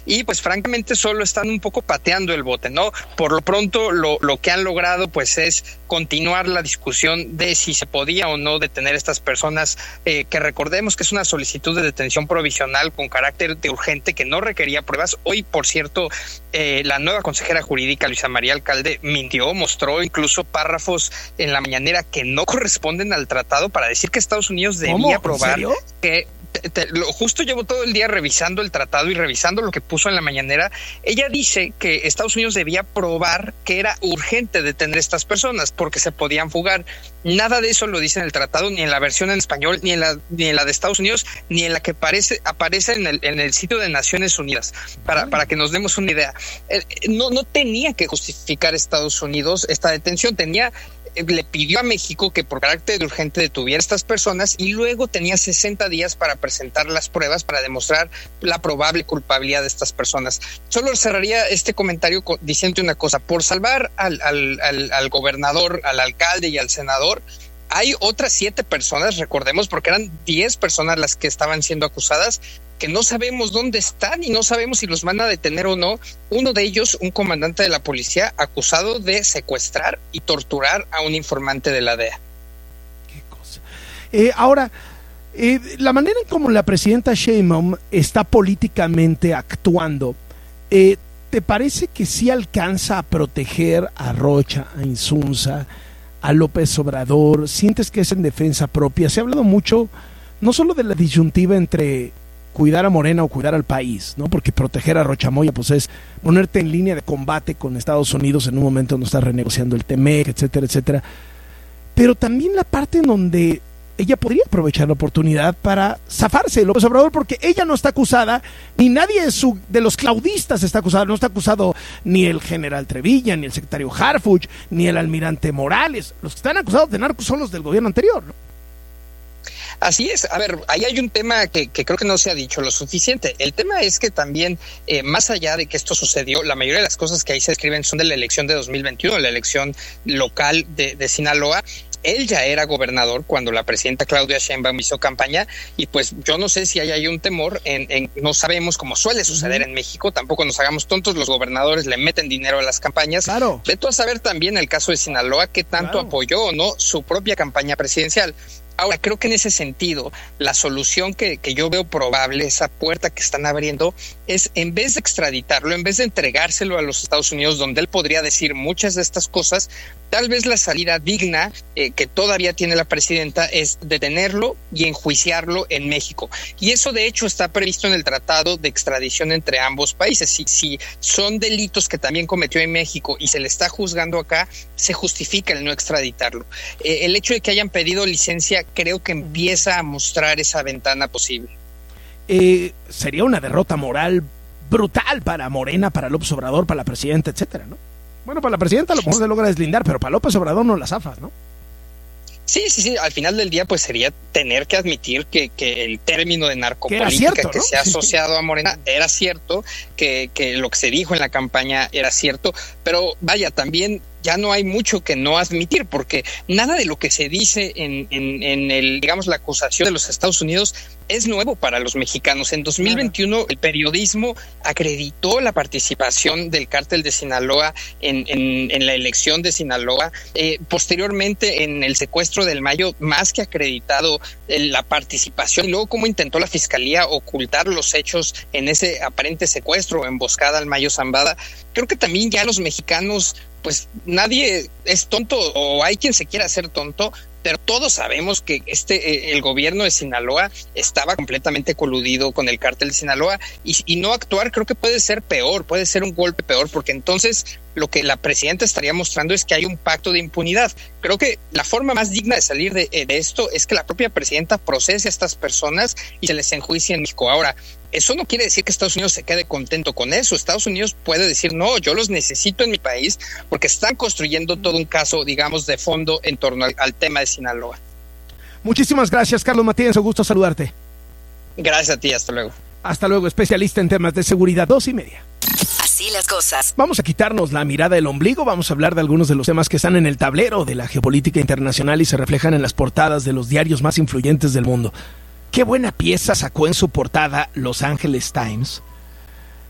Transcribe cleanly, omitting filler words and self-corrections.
y pues francamente solo están un poco pateando el bote, ¿no? Por lo pronto lo que han logrado pues es continuar la discusión de si se podía o no detener a estas personas, que recordemos que es una solicitud de detención provisional con carácter de urgente que no requería pruebas. Hoy, por cierto, la nueva consejera jurídica Luisa María Alcalde mintió, mostró incluso párrafos en la mañanera que no corresponden al tratado para decir que Estados Unidos debía probar que justo llevo todo el día revisando el tratado y revisando lo que puso en la mañanera. Ella dice que Estados Unidos debía probar que era urgente detener a estas personas porque se podían fugar. Nada de eso lo dice en el tratado, ni en la versión en español, ni en la de Estados Unidos, ni en la que aparece en el sitio de Naciones Unidas, para que nos demos una idea. No tenía que justificar Estados Unidos esta detención, le pidió a México que por carácter urgente detuviera a estas personas y luego tenía 60 días para presentar las pruebas para demostrar la probable culpabilidad de estas personas. Solo cerraría este comentario diciendo una cosa: por salvar al gobernador, al alcalde y al senador, hay otras 7 personas, recordemos, porque eran 10 personas las que estaban siendo acusadas, que no sabemos dónde están y no sabemos si los van a detener o no. Uno de ellos, un comandante de la policía, acusado de secuestrar y torturar a un informante de la DEA. Qué cosa. Ahora, la manera en cómo la presidenta Sheinbaum está políticamente actuando, ¿te parece que sí alcanza a proteger a Rocha, a Insunza, a López Obrador? ¿Sientes que es en defensa propia? Se ha hablado mucho, no solo de la disyuntiva entre cuidar a Morena o cuidar al país, ¿no? Porque proteger a Rocha Moya pues es ponerte en línea de combate con Estados Unidos en un momento donde está renegociando el TEMEC, etcétera, etcétera. Pero también la parte en donde ella podría aprovechar la oportunidad para zafarse de López Obrador, porque ella no está acusada, ni nadie de los claudistas está acusado, no está acusado ni el general Trevilla, ni el secretario Harfuch, ni el almirante Morales. Los que están acusados de narcos son los del gobierno anterior, ¿no? Así es. A ver, ahí hay un tema que creo que no se ha dicho lo suficiente. El tema es que también, más allá de que esto sucedió, la mayoría de las cosas que ahí se escriben son de la elección de 2021, la elección local de Sinaloa. Él ya era gobernador cuando la presidenta Claudia Sheinbaum hizo campaña, y pues yo no sé si hay un temor no sabemos, como suele suceder en México, tampoco nos hagamos tontos, los gobernadores le meten dinero a las campañas. Claro. Vete a saber también el caso de Sinaloa, que tanto apoyó o no su propia campaña presidencial. Ahora, creo que en ese sentido, la solución que yo veo probable, esa puerta que están abriendo, es en vez de extraditarlo, en vez de entregárselo a los Estados Unidos, donde él podría decir muchas de estas cosas, tal vez la salida digna que todavía tiene la presidenta es detenerlo y enjuiciarlo en México. Y eso, de hecho, está previsto en el tratado de extradición entre ambos países. Si son delitos que también cometió en México y se le está juzgando acá, se justifica el no extraditarlo. El hecho de que hayan pedido licencia creo que empieza a mostrar esa ventana posible. Sería una derrota moral brutal para Morena, para López Obrador, para la presidenta, etcétera, ¿no? Bueno, para la presidenta a lo mejor se logra deslindar, pero para López Obrador no la zafas, ¿no? Sí, al final del día pues sería tener que admitir que el término de narcopolítica cierto, que ¿no? se ha asociado a Morena era cierto, que lo que se dijo en la campaña era cierto, pero vaya, también ya no hay mucho que no admitir, porque nada de lo que se dice en digamos, la acusación de los Estados Unidos es nuevo para los mexicanos. En 2021 el periodismo acreditó la participación del cártel de Sinaloa en la elección de Sinaloa. Posteriormente, en el secuestro del Mayo, más que acreditado la participación, y luego cómo intentó la fiscalía ocultar los hechos en ese aparente secuestro o emboscada al Mayo Zambada. Creo que también ya los mexicanos, pues nadie es tonto, o hay quien se quiera hacer tonto, pero todos sabemos que el gobierno de Sinaloa estaba completamente coludido con el cártel de Sinaloa, y no actuar creo que puede ser peor, puede ser un golpe peor, porque entonces lo que la presidenta estaría mostrando es que hay un pacto de impunidad. Creo que la forma más digna de salir de esto es que la propia presidenta procese a estas personas y se les enjuicie en México. Ahora, eso no quiere decir que Estados Unidos se quede contento con eso. Estados Unidos puede decir, no, yo los necesito en mi país, porque están construyendo todo un caso, digamos, de fondo en torno al tema de Sinaloa. Muchísimas gracias, Carlos Matías, un gusto saludarte. Gracias a ti, hasta luego. Hasta luego, especialista en temas de seguridad, 2:30. Así las cosas. Vamos a quitarnos la mirada del ombligo, vamos a hablar de algunos de los temas que están en el tablero de la geopolítica internacional y se reflejan en las portadas de los diarios más influyentes del mundo. Qué buena pieza sacó en su portada Los Angeles Times